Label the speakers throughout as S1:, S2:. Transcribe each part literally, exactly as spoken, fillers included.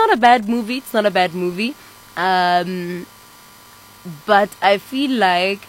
S1: not a bad movie. It's not a bad movie. Um, but I feel like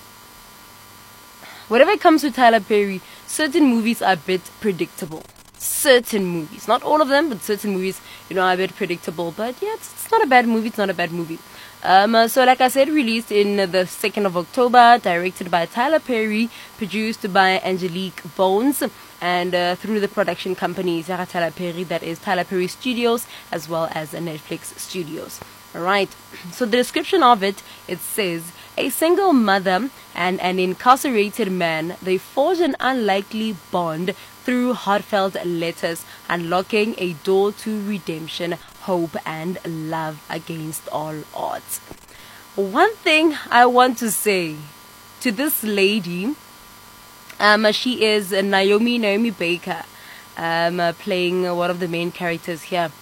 S1: whenever it comes to Tyler Perry, certain movies are a bit predictable. Certain movies, not all of them, but certain movies, you know, are a bit predictable. But yeah, it's, it's not a bad movie. It's not a bad movie. Um, uh, so like I said, released in the second of October, directed by Tyler Perry, produced by Angelique Bones, and uh, through the production company Sarah Tyler Perry, that is Tyler Perry Studios, as well as Netflix Studios. Alright, so the description of it, it says, a single mother and an incarcerated man, they forge an unlikely bond through heartfelt letters, unlocking a door to redemption, hope, and love against all odds. One thing I want to say to this lady, um, she is Naomi Naomi Baker, um, uh, playing one of the main characters here.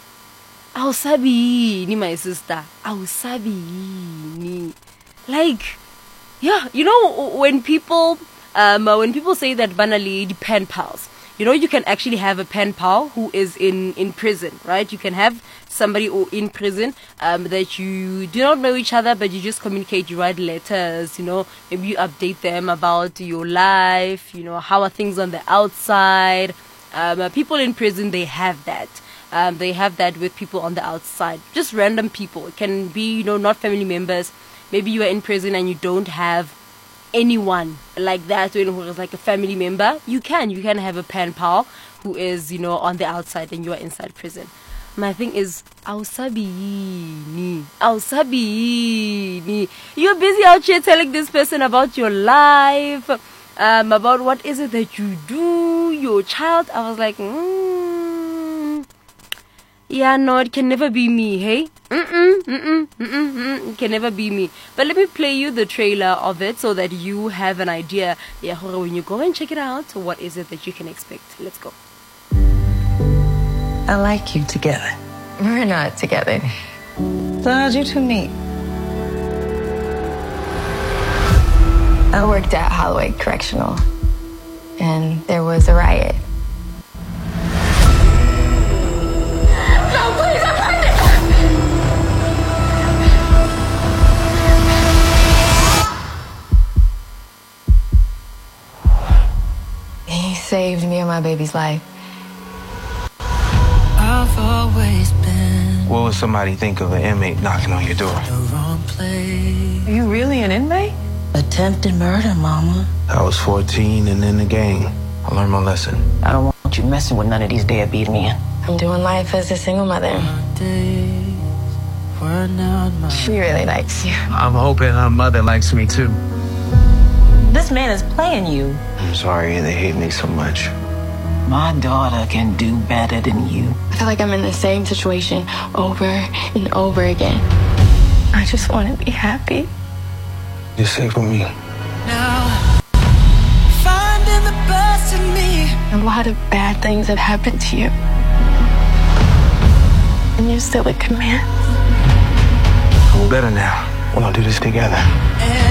S1: Awusabi ni, my sister. Awusabi ni. Like, yeah, you know, when people, um, when people say that banally the pen pals, you know, you can actually have a pen pal who is in, in prison, right? You can have somebody who in prison um, that you do not know each other, but you just communicate, you write letters, you know, maybe you update them about your life, you know, how are things on the outside. Um, uh, people in prison, they have that. Um, they have that with people on the outside, just random people. It can be, you know, not family members. Maybe you are in prison and you don't have anyone like that, you know, who is like a family member. You can, you can have a pen pal who is, you know, on the outside and you are inside prison. My thing is, awusabi ni, awusabi ni. You're busy out here telling this person about your life, um, about what is it that you do, your child. I was like, mm, yeah, no, it can never be me, hey? Mm-mm, mm-mm, mm-mm, mm-mm, it can never be me. But let me play you the trailer of it so that you have an idea. Yeah, when you go and check it out, what is it that you can expect? Let's go.
S2: I like you together.
S3: We're not together.
S2: So how'd you two meet?
S3: I worked at Holloway Correctional, and there was a riot. He saved me and my baby's life.
S4: I've always been.
S5: What would somebody think of an inmate knocking on your door?
S4: The wrong place.
S2: Are you really an inmate?
S4: Attempted murder, Mama.
S5: I was fourteen and in the gang. I learned my lesson.
S2: I don't want you messing with none of these deadbeat men.
S3: I'm doing life as a single mother.
S4: My days were not mine.
S3: She really likes you.
S5: I'm hoping her mother likes me too.
S2: This man is playing you.
S5: I'm sorry they hate me so much.
S2: My daughter can do better than you.
S3: I feel like I'm in the same situation over and over again. I just want to be happy.
S5: You're safe with me.
S4: Now, finding the best in me.
S3: A lot of bad things have happened to you. And you're still a command.
S5: I'm better now. We're gonna do this together.
S4: And